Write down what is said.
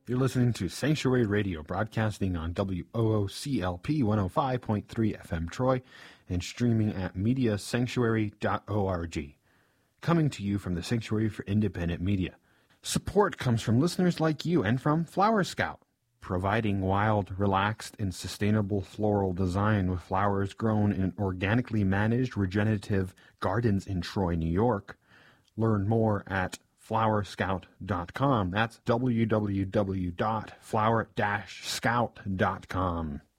You're listening to Sanctuary Radio, broadcasting on WOOCLP 105.3 FM Troy and streaming at mediasanctuary.org. Coming to you from the Sanctuary for Independent Media. Support comes from listeners like you and from Flower Scout, providing wild, relaxed, and sustainable floral design with flowers grown in organically managed regenerative gardens in Troy, New York. Learn more at flowerscout.com. That's www.flower-scout.com.